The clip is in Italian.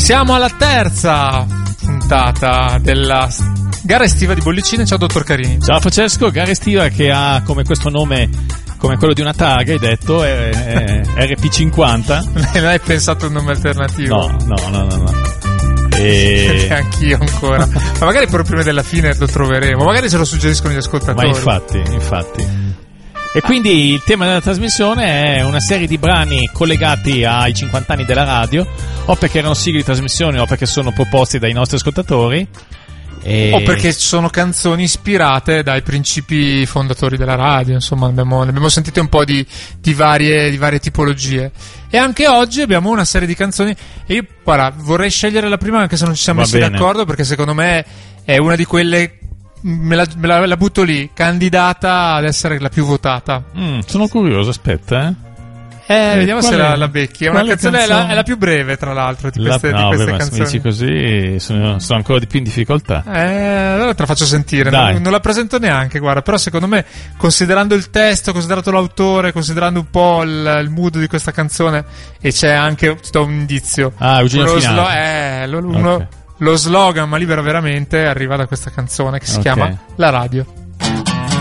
Siamo alla terza puntata della gara estiva di Bollicine. Ciao dottor Carini. Ciao Francesco, gara estiva che ha come questo nome, come quello di una targa, hai detto, RP50. Non hai pensato a un nome alternativo? No. Anch'io ancora. Ma magari proprio prima della fine lo troveremo. Magari ce lo suggeriscono gli ascoltatori. Ma infatti. E quindi il tema della trasmissione è una serie di brani collegati ai 50 anni della radio, o perché erano sigle di trasmissione o perché sono proposti dai nostri ascoltatori. O perché sono canzoni ispirate dai principi fondatori della radio. Insomma, ne abbiamo sentite un po' di varie tipologie. E anche oggi abbiamo una serie di canzoni. E io vorrei scegliere la prima, anche se non ci siamo messi d'accordo, perché secondo me è una di quelle. Me la butto lì, candidata ad essere la più votata. Sono curioso, aspetta. Vediamo se la becchi. È una canzone, è la più breve, tra l'altro, di queste canzoni. Se mi dici così sono ancora di più in difficoltà. Allora te la faccio sentire. Non la presento neanche, guarda. Però secondo me, considerando il testo, considerato l'autore, considerando un po' il mood di questa canzone, e c'è anche, ti do un indizio. Eugenio Finale. Lo slogan, ma libero veramente, arriva da questa canzone che si chiama La Radio.